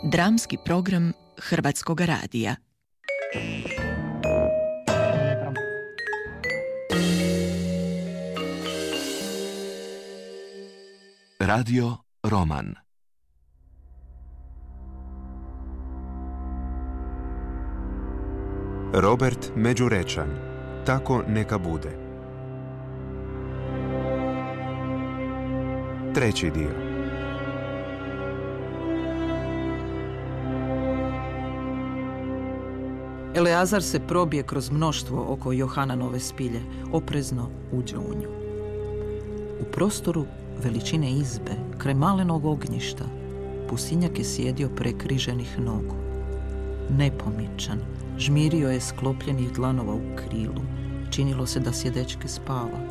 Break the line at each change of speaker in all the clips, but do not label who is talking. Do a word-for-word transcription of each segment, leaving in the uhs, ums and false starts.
Dramski program Hrvatskog radija.
Radio Roman.
Robert Međurečan. Tako neka bude. Treći dio.
Eleazar se probije kroz mnoštvo oko Johananove spilje, oprezno uđe u nju. U prostoru veličine izbe, kraj malenog ognjišta, Pusinjak je sjedio prekriženih nogu. Nepomičan, žmirio je sklopljenih dlanova u krilu. Činilo se da sjedečke spava.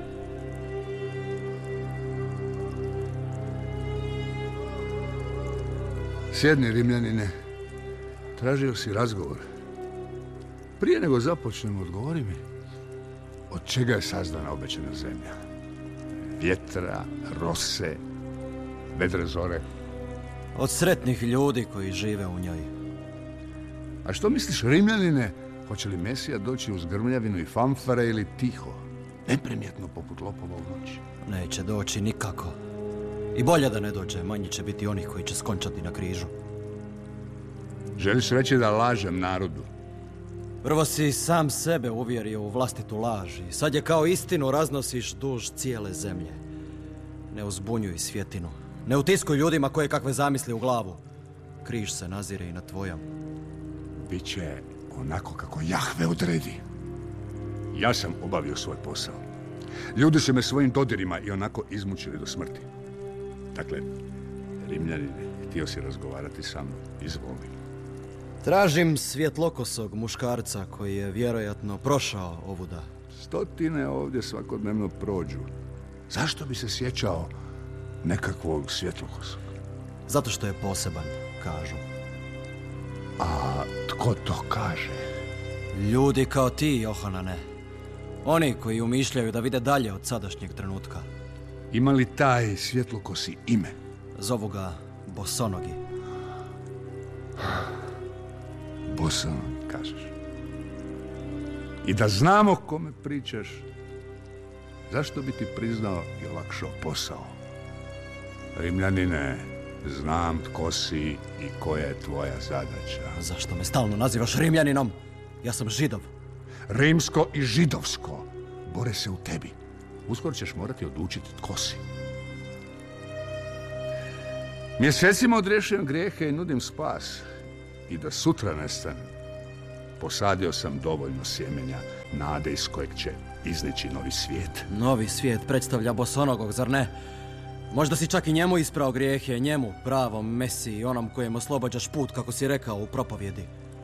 Sjedni, Rimljanine. Tražio si razgovor. Prije nego započnemo, odgovori mi. Od čega je sazdana obećana zemlja? Vjetra, rose, vedre zore.
Od sretnih ljudi koji žive u njoj.
A što misliš, Rimljanine? Hoće li Mesija doći uz grmljavinu i fanfare ili tiho, neprimjetno poput lopova u noći?
Neće doći nikako. I bolje da ne dođe, manji će biti onih koji će skončati na križu.
Želiš reći da lažem narodu?
Prvo si sam sebe uvjerio u vlastitu laž i sad je kao istinu raznosiš duž cijele zemlje. Ne uzbunjuj svjetinu. Ne utiskuj ljudima koje kakve zamisli u glavu. Križ se nazire i na tvojom.
Biće onako kako Jahve odredi. Ja sam obavio svoj posao. Ljudi su me svojim dodirima i onako izmučili do smrti. Dakle, Rimljanine, htio si razgovarati sa mnom, izvoli.
Tražim svjetlokosog muškarca koji je vjerojatno prošao ovuda.
Stotine ovdje svakodnevno prođu. Zašto bi se sjećao nekakvog svjetlokosog?
Zato što je poseban, kažu.
A tko to kaže?
Ljudi kao ti, Johanane. Oni koji umišljaju da vide dalje od sadašnjeg trenutka.
Ima li taj svjetlokosi ime?
Zovu ga Bosonogi.
Boson, kažeš. I da znamo kome pričaš, zašto bi ti priznao i olakšao posao? Rimljanine, znam tko si i koja je tvoja zadaća.
Zašto me stalno nazivaš Rimljaninom? Ja sam Židov.
Rimsko i židovsko bore se u tebi. Uskoro ćeš morati odlučiti tko si. Mjesecima odrešujem grijehe i nudim spas. I da sutra nestanem, posadio sam dovoljno sjemenja nade iz kojeg će iznići novi svijet.
Novi svijet predstavlja Bosonogog, zar ne? Možda si čak i njemu isprao grijehe, njemu, pravom Mesiji, onom kojem oslobađaš put, kako si rekao u propovjedi.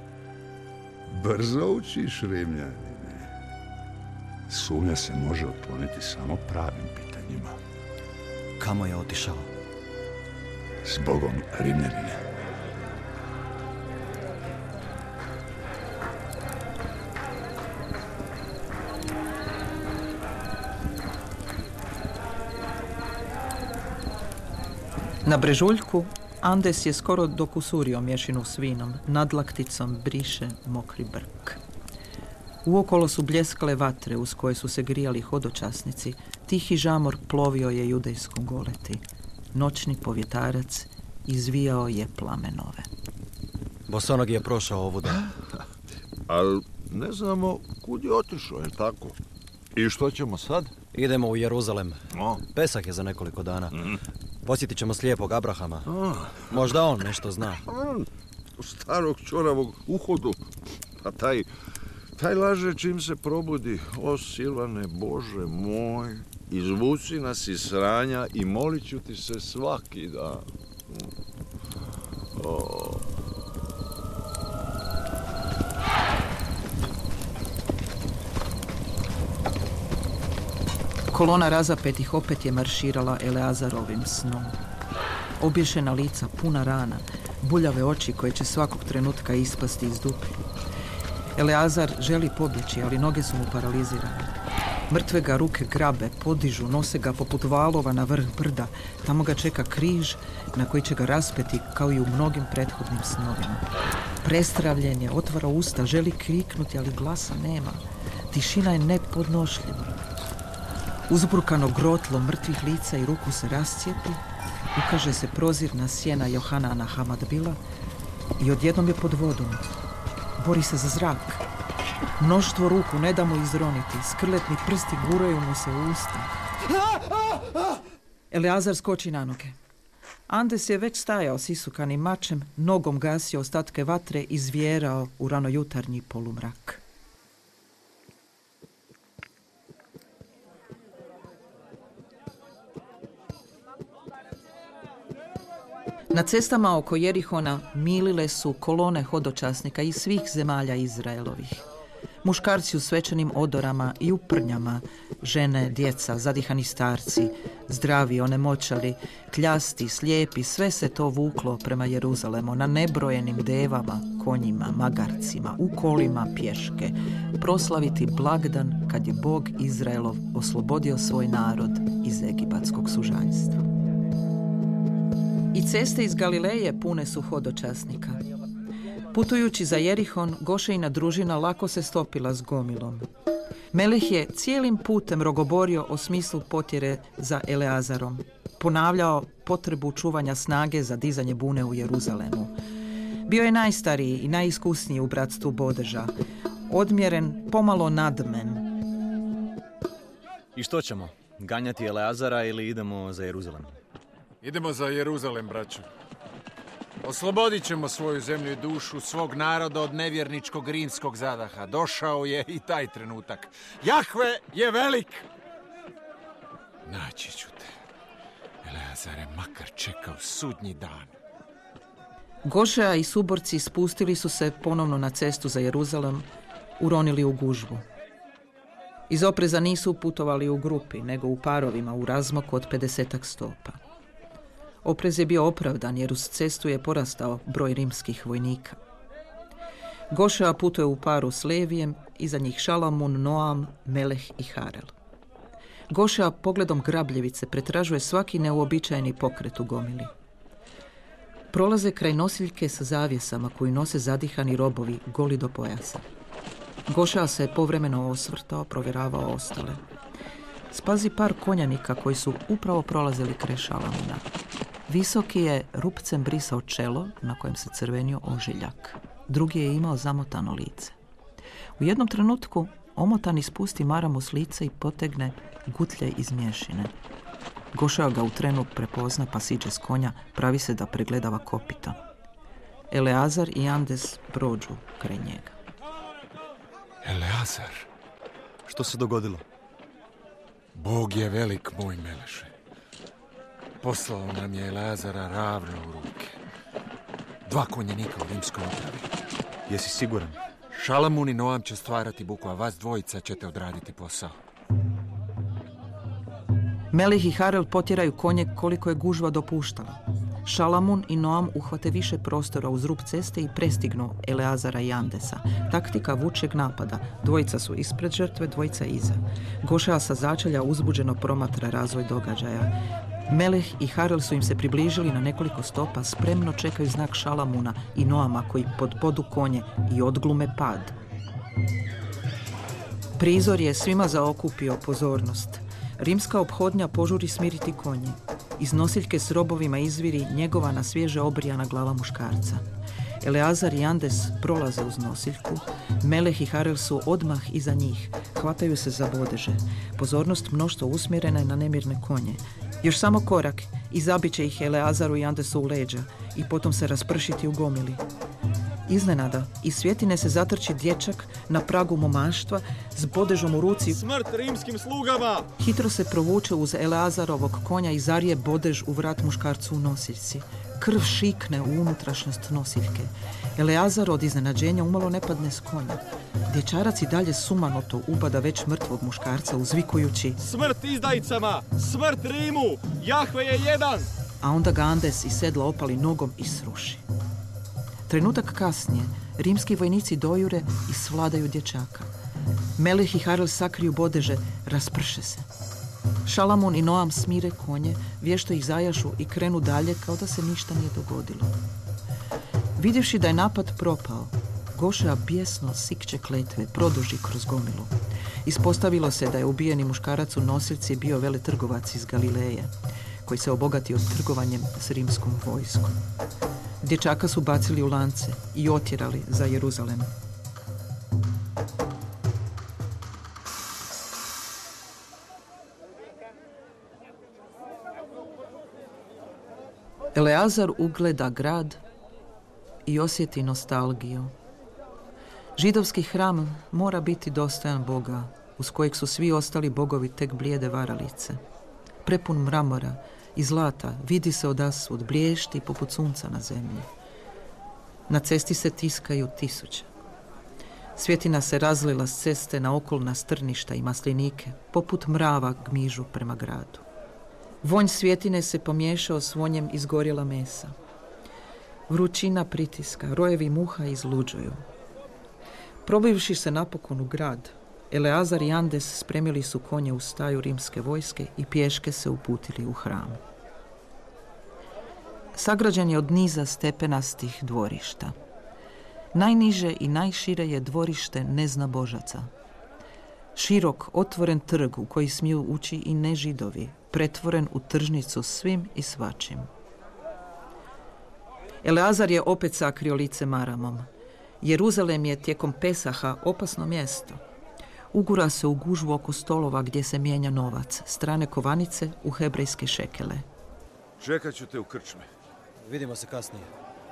Brzo učiš, Rimljanine. Sumnja se može otkloniti samo pravim pitanjima.
Kamo je otišao?
S Bogom, Rimljanine.
Na brežuljku Andes je skoro dokusurio mješinu s vinom, nad lakticom briše mokri brk. Uokolo su bljeskale vatre uz koje su se grijali hodočasnici, tihi žamor plovio je judejskom goleti. Noćni povjetarac izvijao je plamenove.
Bosonog je prošao ovuda.
Ali ne znamo kud je otišao, je tako? I što ćemo sad?
Idemo u Jeruzalem.
No.
Pesak je za nekoliko dana.
Mm.
Posjetit ćemo slijepog Abrahama.
A.
Možda on nešto zna.
A, starog čoravog uhodu. Pa taj, taj laže čim se probudi. O Silvane, Bože moj, izvuci nas iz sranja i molit ću ti se svaki dan. O.
Kolona razapetih opet je marširala Eleazarovim snom. Obješena lica, puna rana, buljave oči koje će svakog trenutka ispasti iz duplji. Eleazar želi pobjeći, ali noge su mu paralizirane. Mrtve ga ruke grabe, podižu, nose ga poput valova na vrh brda. Tamo ga čeka križ na koji će ga raspeti kao i u mnogim prethodnim snovima. Prestravljen je, otvara usta, želi kriknuti, ali glasa nema. Tišina je nepodnošljiva. Uzburkano grotlo mrtvih lica i ruku se rascijepi, ukaže se prozirna sjena Johanana Hamadbila i odjednom je pod vodom. Bori se za zrak. Mnoštvo ruku ne da mu izroniti, skrletni prsti guraju mu se u usta. Eleazar skoči na noge. Andes je već stajao s isukanim mačem, nogom gasio ostatke vatre i zvjerao u ranojutarnji polumrak. Na cestama oko Jerihona milile su kolone hodočasnika iz svih zemalja Izraelovih. Muškarci u svečanim odorama i u prnjama, žene, djeca, zadihani starci, zdravi, onemoćali, kljasti, slijepi, sve se to vuklo prema Jeruzalemu na nebrojenim devama, konjima, magarcima, u kolima pješke, proslaviti blagdan kad je Bog Izraelov oslobodio svoj narod iz egipatskog sužanjstva. I ceste iz Galileje pune su hodočasnika. Putujući za Jerihon, Gošejina družina lako se stopila s gomilom. Meleh je cijelim putem rogoborio o smislu potjere za Eleazarom. Ponavljao potrebu čuvanja snage za dizanje bune u Jeruzalemu. Bio je najstariji i najiskusniji u bratstvu Bodeža. Odmjeren, pomalo nadmen.
I što ćemo? Ganjati Eleazara ili idemo za Jeruzalem?
Idemo za Jeruzalem, braćo. Oslobodit ćemo svoju zemlju i dušu, svog naroda od nevjerničkog rimskog zadaha. Došao je i taj trenutak. Jahve je velik! Naći ću te. Eleazare, makar čekao sudnji dan.
Gošeja i suborci spustili su se ponovno na cestu za Jeruzalem, uronili u gužvu. Iz opreza nisu putovali u grupi, nego u parovima u razmaku od pedesetak stopa. Oprez je bio opravdan jer uz cestu je porastao broj rimskih vojnika. Gošeja putuje u paru s Levijem, iza njih Šalamun, Noam, Meleh i Harel. Gošeja pogledom grabljevice pretražuje svaki neuobičajeni pokret u gomili. Prolaze kraj nosiljke sa zavjesama koju nose zadihani robovi, goli do pojasa. Gošeja se je povremeno osvrtao, provjeravao ostale. Spazi par konjanika koji su upravo prolazili kraj Šalamuna. Visoki je rupcem brisao čelo na kojem se crvenio ožiljak. Drugi je imao zamotano lice. U jednom trenutku omotani spusti maramu s lice i potegne gutlje iz mješine. Gošeja ga u trenu prepozna pa siđe s konja, pravi se da pregledava kopita. Eleazar i Andes prođu kraj njega.
Eleazar,
Što se dogodilo?
Bog je velik, moj Meleše. Poslao nam je Eleazara ravno u ruke. Dva konjenika u rimskoj opravi.
Jesi siguran?
Šalamun i Noam će stvarati buku, a vas dvojica ćete odraditi posao.
Meleh i Harel potjeraju konje koliko je gužva dopuštala. Šalamun i Noam uhvate više prostora uz rub ceste i prestignu Eleazara i Andesa. Taktika vučeg napada. Dvojica su ispred žrtve, dvojica iza. Gošeja sa začelja uzbuđeno promatra razvoj događaja. Meleh i Harel su im se približili na nekoliko stopa, spremno čekaju znak Šalamuna i Noama koji podbodu konje i odglume pad. Prizor je svima zaokupio pozornost. Rimska ophodnja požuri smiriti konje. Iz nosiljke s robovima izviri njegovana svježe obrijana glava muškarca. Eleazar i Andes prolaze uz nosiljku. Meleh i Harel su odmah iza njih. Hvataju se za bodeže. Pozornost mnoštva usmjerena je na nemirne konje. Još samo korak i zabit će ih Eleazaru i Andesu u leđa i potom se raspršiti u gomili. Iznenada, iz svjetine se zatrči dječak na pragu momaštva s bodežom u ruci.
Smrt rimskim slugama!
Hitro se provuče uz Eleazarovog konja i zarije bodež u vrat muškarcu u nosiljci. Krv šikne u unutrašnjost nosiljke. Eleazar od iznenađenja umalo ne padne s konja. Dječarac i dalje sumanuto ubada već mrtvog muškarca uzvikujući:
Smrt izdajicama! Smrt Rimu! Jahve je jedan!
A onda ga Andes iz sedla opali nogom i sruši. Trenutak kasnije, rimski vojnici dojure i svladaju dječaka. Meleh i Harel sakriju bodeže, rasprše se. Šalamon i Noam smire konje, vješto ih zajašu i krenu dalje kao da se ništa nije dogodilo. Vidjevši da je napad propao, Gošea bijesno sikće kletve, produži kroz gomilu. Ispostavilo se da je ubijeni muškarac u nosiljci bio veletrgovac iz Galileje, koji se obogatio trgovanjem s rimskom vojskom. Dječaka su bacili u lance i otjerali za Jeruzalem. Eleazar ugleda grad i osjeti nostalgiju. Židovski hram mora biti dostojan Boga, uz kojeg su svi ostali bogovi tek blijede varalice. Prepun mramora i zlata, vidi se odasvud, blješti poput sunca na zemlji. Na cesti se tiskaju tisuće. Svjetina se razlila s ceste na okolna strništa i maslinike, poput mrava gmižu prema gradu. Vonj svjetine se pomiješao s vonjem izgorjela mesa. Vrućina pritiska, rojevi muha izluđuju. Probivši se napokon u grad, Eleazar i Andes spremili su konje u staju rimske vojske i pješke se uputili u hram. Sagrađen je od niza stepenastih dvorišta. Najniže i najšire je dvorište neznabožaca. Širok, otvoren trg u koji smiju ući i nežidovi, pretvoren u tržnicu svim i svačim. Eleazar je opet sakrio lice maramom. Jeruzalem je tijekom Pesaha opasno mjesto. Ugura se u gužvu oko stolova gdje se mijenja novac, strane kovanice u hebrejske šekele.
Čekat ću te u krčmi.
Vidimo se kasnije.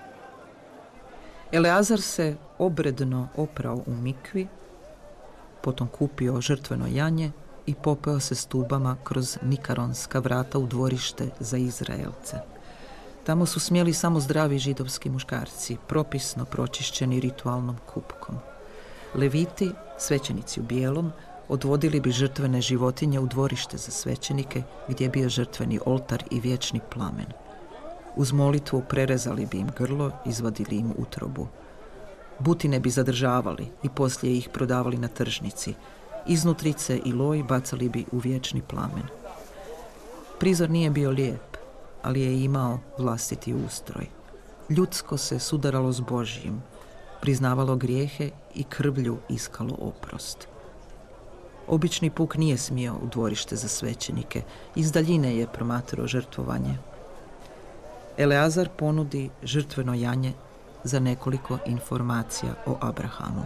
Eleazar se obredno oprao u mikvi, potom kupio žrtveno janje i popeo se stubama kroz nikaronska vrata u dvorište za Izraelce. Tamo su smjeli samo zdravi židovski muškarci, propisno pročišćeni ritualnom kupkom. Leviti, svećenici u bijelom, odvodili bi žrtvene životinje u dvorište za svećenike, gdje je bio žrtveni oltar i vječni plamen. Uz molitvu prerezali bi im grlo, izvadili im utrobu. Butine bi zadržavali i poslije ih prodavali na tržnici. Iznutrice i loj bacali bi u vječni plamen. Prizor nije bio lijep, ali je imao vlastiti ustroj. Ljudsko se sudaralo s Božjim, priznavalo grijehe i krvlju iskalo oprost. Obični puk nije smio u dvorište za svećenike, iz daljine je promatrao žrtvovanje. Eleazar ponudi žrtveno janje za nekoliko informacija o Abrahamu.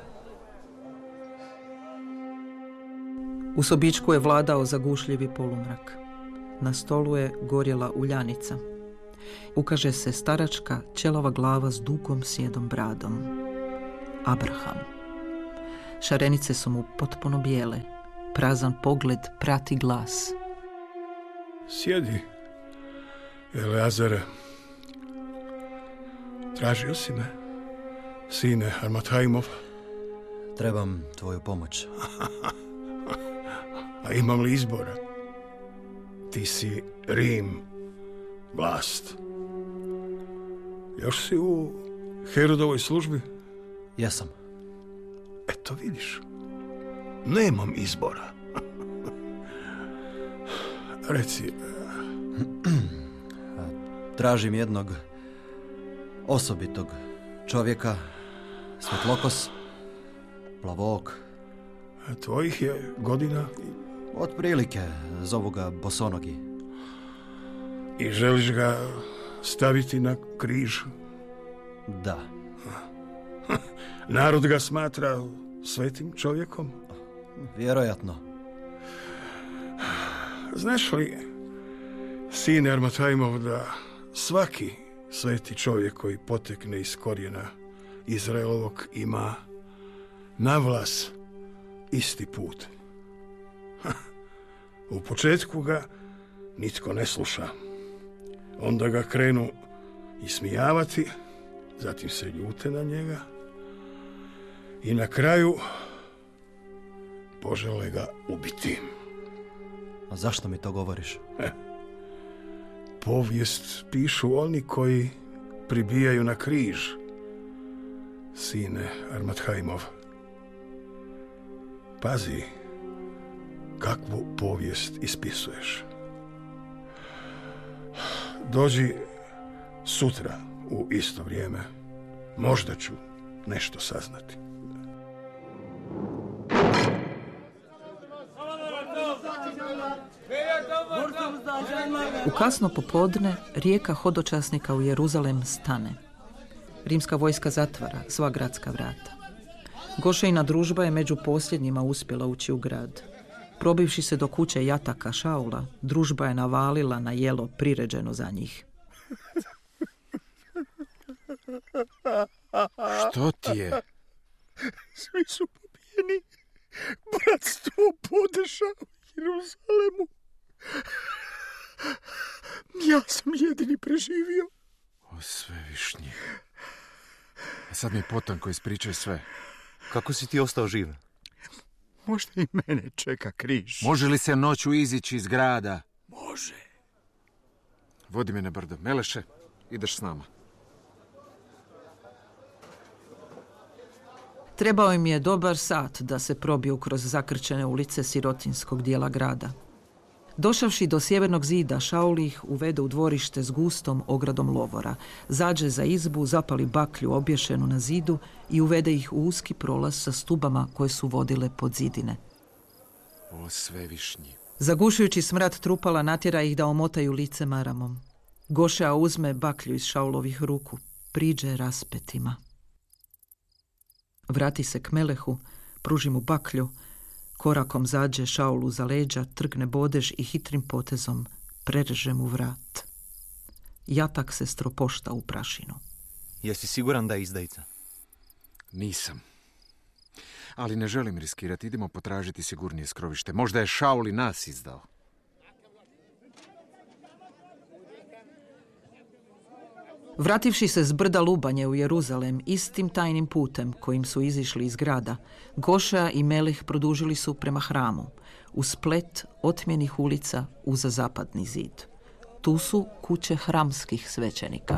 U sobičku je vladao zagušljivi polumrak. Na stolu je gorjela uljanica. Ukaže se staračka, ćelava glava s dugom sjedom bradom. Abraham. Šarenice su mu potpuno bijele. Prazan pogled prati glas.
Sjedi, Eleazare. Tražio si me, sine Armathajmov.
Trebam tvoju pomoć.
A imam li izbora? Ti si Rim, vlast. Još si u Herodovoj službi?
Jesam.
Eto vidiš, nemam izbora. Reci...
Tražim jednog osobitog čovjeka, svetlokos, plavog.
A tvojih je godina?
Otprilike, zovu ga Bosonogi.
I želiš ga staviti na križ?
Da.
Narod ga smatra svetim čovjekom?
Vjerojatno.
Znaš li, sine Armathajmov, da svaki sveti čovjek koji potekne iz korijena Izraelovog ima navlas isti put. U početku ga nitko ne sluša. Onda ga krenu ismijavati, zatim se ljute na njega i na kraju požele ga ubiti.
A zašto mi to govoriš?
Povijest pišu oni koji pribijaju na križ, sine Armathajmov.
Pazi kakvu povijest ispisuješ. Dođi sutra u isto vrijeme. Možda ću nešto saznati.
U kasno popodne rijeka hodočasnika u Jeruzalem stane. Rimska vojska zatvara sva gradska vrata. Gošejna družba je među posljednjima uspjela ući u grad. Probivši se do kuće jataka Šaula, družba je navalila na jelo priređeno za njih.
Što ti je?
Svi su pobijeni. Bratstvo podeša u Jeruzalemu. Ja sam jedini preživio.
O Svevišnji. A sad mi potanko ispričaj sve.
Kako si ti ostao živ?
Možda i mene čeka križ.
Može li se noću izići iz grada?
Može.
Vodi me na brdo. Meleše, ideš s nama.
Trebao im je dobar sat da se probiju kroz zakrčene ulice sirotinskog dijela grada. Došavši do sjevernog zida, Šaul ih uvede u dvorište s gustom ogradom lovora. Zađe za izbu, zapali baklju obješenu na zidu i uvede ih u uski prolaz sa stubama koje su vodile pod zidine.
O Svevišnji.
Zagušujući smrad trupala, natjera ih da omotaju lice maramom. Gošea uzme baklju iz Šaulovih ruku, priđe raspetima. Vrati se k Melehu, pruži mu baklju, korakom zađe Šaulu za leđa, trgne bodež i hitrim potezom prereže mu vrat. Jatak se stropošta u prašinu.
Jesi siguran da je izdajica?
Nisam. Ali ne želim riskirati. Idemo potražiti sigurnije skrovište. Možda je Šaul i nas izdao.
Vrativši se s brda Lubanje u Jeruzalem istim tajnim putem kojim su izišli iz grada, Gošea i Meleh produžili su prema hramu, u splet otmjenih ulica uza zapadni zid. Tu su kuće hramskih svećenika.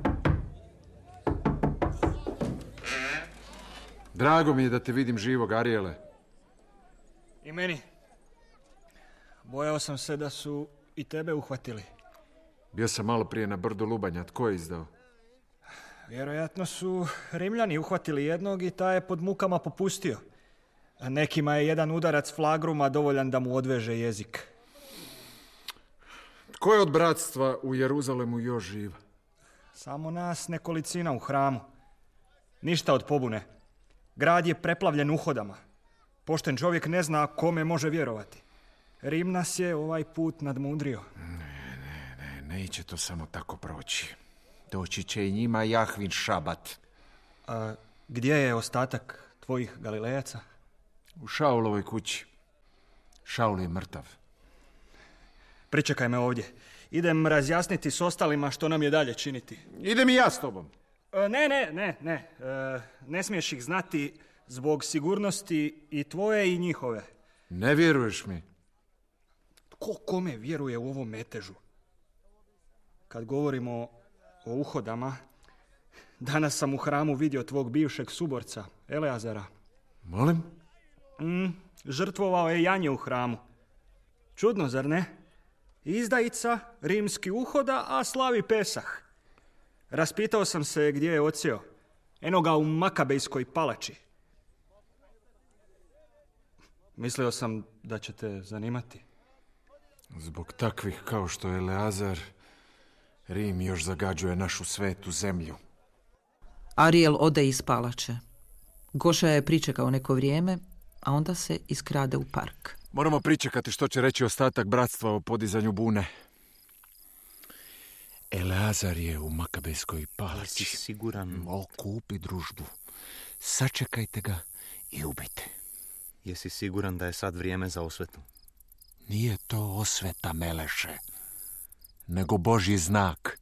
Drago mi je da te vidim živog, Arijele.
I meni. Bojao sam se da su i tebe uhvatili.
Bio sam malo prije na brdu Lubanja. Tko je izdao?
Vjerojatno su Rimljani uhvatili jednog i taj je pod mukama popustio. A nekima je jedan udarac flagruma dovoljan da mu odveže jezik.
Tko je od bratstva u Jeruzalemu još živ?
Samo nas nekolicina u hramu. Ništa od pobune. Grad je preplavljen uhodama. Pošten čovjek ne zna kome može vjerovati. Rim nas je ovaj put nadmudrio.
Ne, ne, ne, neće to samo tako proći. Doći će i njima Jahvin šabat.
A gdje je ostatak tvojih Galilejaca?
U Šaulovoj kući. Šaul je mrtav.
Pričekaj me ovdje. Idem razjasniti s ostalima što nam je dalje činiti.
Idem i ja s tobom.
E, ne, ne, ne, ne. E, ne smiješ ih znati zbog sigurnosti i tvoje i njihove.
Ne vjeruješ mi?
Ko kome vjeruje u ovom metežu? Kad govorimo o uhodama, danas sam u hramu vidio tvog bivšeg suborca, Eleazara.
Molim?
Mm, žrtvovao je janje u hramu. Čudno, zar ne? Izdajica, rimski uhoda, a slavi Pesah. Raspitao sam se gdje je odsjeo. Eno ga u Makabejskoj palači. Mislio sam da će te zanimati.
Zbog takvih kao što je Eleazar, Rim još zagađuje našu svetu zemlju.
Arijel ode iz palače. Goša je pričekao neko vrijeme, a onda se iskrade u park.
Moramo pričekati što će reći ostatak bratstva o podizanju bune. Eleazar je u Makabejskoj palači.
Jesi siguran?
Okupi družbu. Sačekajte ga i ubite.
Jesi siguran da je sad vrijeme za osvetu?
Nije to osveta, Meleše, nego Božji znak.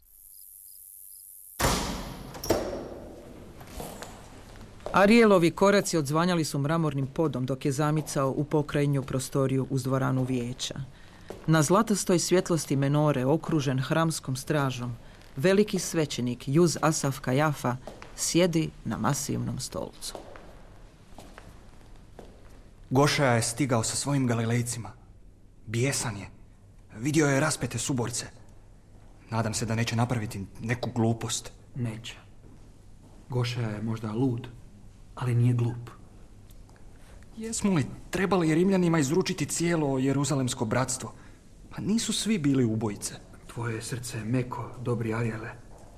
Arijelovi koraci odzvanjali su mramornim podom dok je zamicao u pokrajnju prostoriju uz dvoranu vijeća. Na zlatostoj svjetlosti menore, okružen hramskom stražom, veliki svećenik Juz Asaf Kajafa sjedi na masivnom stolcu.
Gošaja je stigao sa svojim Galilejcima. Bijesan je. Vidio je raspete suborce. Nadam se da neće napraviti neku glupost.
Neće. Gošaja je možda lud, ali nije glup.
Jesmo li trebali Rimljanima izručiti cijelo Jeruzalemsko bratstvo? Pa nisu svi bili ubojice.
Tvoje srce je meko, dobri Arijele.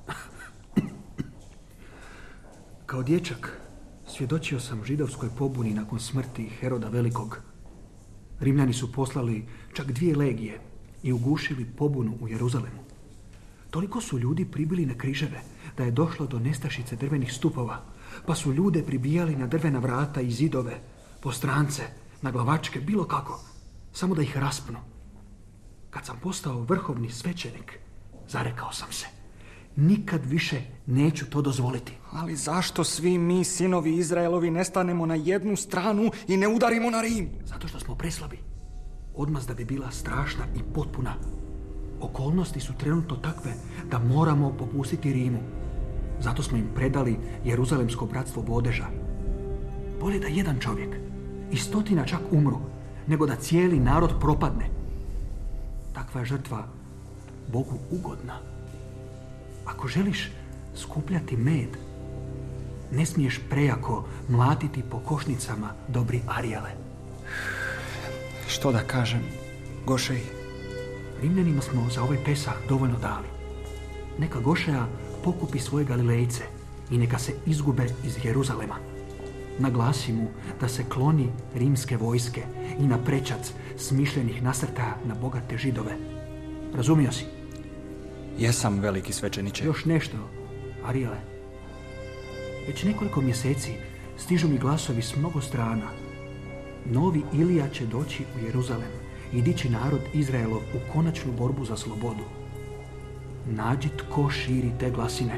Kao dječak svjedočio sam židovskoj pobuni nakon smrti Heroda Velikog. Rimljani su poslali čak dvije legije i ugušili pobunu u Jeruzalemu. Toliko su ljudi pribili na križeve da je došlo do nestašice drvenih stupova, pa su ljude pribijali na drvena vrata i zidove, po strance, na glavačke, bilo kako, samo da ih raspnu. Kad sam postao vrhovni svećenik, zarekao sam se, nikad više neću to dozvoliti.
Ali zašto svi mi, sinovi Izraelovi, ne stanemo na jednu stranu i ne udarimo na Rim?
Zato što smo preslabi. Odmazda bi bila strašna i potpuna. Okolnosti su trenutno takve da moramo popustiti Rimu. Zato smo im predali Jeruzalemsko bratstvo vodeža. Bolje da jedan čovjek i stotina čak umru, nego da cijeli narod propadne. Takva je žrtva Bogu ugodna. Ako želiš skupljati med, ne smiješ prejako mlatiti po košnicama, dobri Arijele.
Što da kažem, Gošeji?
Rimljanima smo za ovaj Pesah dovoljno dali. Neka Gošeja pokupi svoje Galilejce i neka se izgube iz Jeruzalema. Naglasi mu da se kloni rimske vojske i na prečac smišljenih nasrtaja na bogate Židove. Razumio si?
Jesam, veliki svećeniče.
Još nešto, Arijele. Već nekoliko mjeseci stižu mi glasovi s mnogo strana. Novi Ilija će doći u Jeruzalem i dići narod Izraelov u konačnu borbu za slobodu. Nađi tko širi te glasine.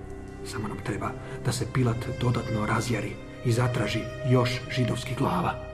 Samo nam treba da se Pilat dodatno razjari i zatraži još židovskih glava.